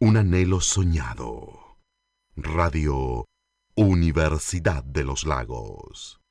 un anhelo soñado. Radio Universidad de los Lagos.